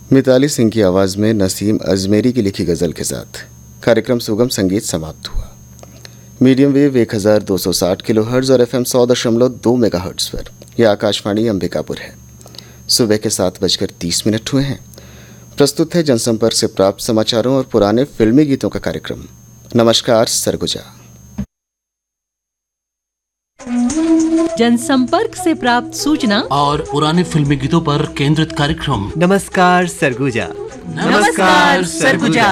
मिताली सिंह की आवाज़ में नसीम अजमेरी की लिखी गज़ल के साथ कार्यक्रम सुगम संगीत समाप्त हुआ। मीडियम वेव 1260 किलोहर्ट्ज़ और FM 100.2 मेगाहर्ट्ज़ पर यह आकाशवाणी अंबिकापुर है। सुबह के 7:30 हुए हैं। प्रस्तुत है जनसंपर्क से प्राप्त समाचारों और पुराने फिल्मी गीतों का कार्यक्रम नमस्कार सरगुजा। जनसंपर्क से प्राप्त सूचना और पुराने फिल्मी गीतों पर केंद्रित कार्यक्रम नमस्कार सरगुजा। नमस्कार सरगुजा।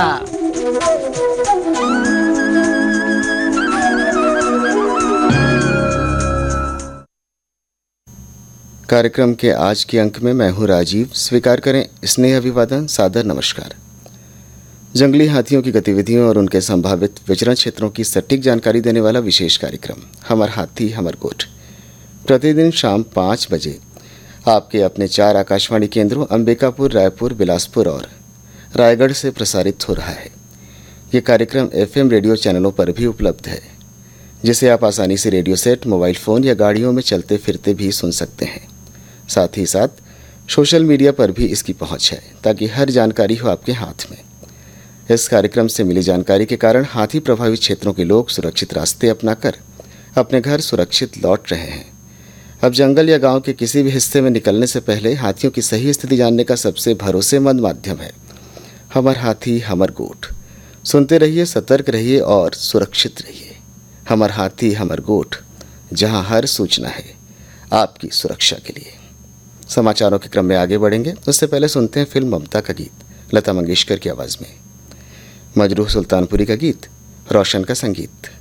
कार्यक्रम के आज के अंक में मैं हूं राजीव। स्वीकार करें स्नेह अभिवादन, सादर नमस्कार। जंगली हाथियों की गतिविधियों और उनके संभावित विचरण क्षेत्रों की सटीक जानकारी देने वाला विशेष कार्यक्रम हमर हाथी हमर गोठ प्रतिदिन शाम 5 बजे आपके अपने 4 आकाशवाणी केंद्रों अंबिकापुर, रायपुर, बिलासपुर और रायगढ़ से प्रसारित हो रहा है। ये कार्यक्रम FM रेडियो चैनलों पर भी उपलब्ध है, जिसे आप आसानी से रेडियो सेट, मोबाइल फ़ोन या गाड़ियों में चलते फिरते भी सुन सकते हैं। साथ ही साथ सोशल मीडिया पर भी इसकी पहुंच है, ताकि हर जानकारी हो आपके हाथ में। इस कार्यक्रम से मिली जानकारी के कारण हाथी प्रभावित क्षेत्रों के लोग सुरक्षित रास्ते अपनाकर अपने घर सुरक्षित लौट रहे हैं। अब जंगल या गांव के किसी भी हिस्से में निकलने से पहले हाथियों की सही स्थिति जानने का सबसे भरोसेमंद माध्यम है हमर हाथी हमर गोठ। सुनते रहिए, सतर्क रहिए और सुरक्षित रहिए। हमर हाथी हमर गोठ, जहां हर सूचना है आपकी सुरक्षा के लिए। समाचारों के क्रम में आगे बढ़ेंगे, उससे पहले सुनते हैं फिल्म ममता का गीत लता मंगेशकर की आवाज़ में। मजरूह सुल्तानपुरी का गीत, रोशन का संगीत।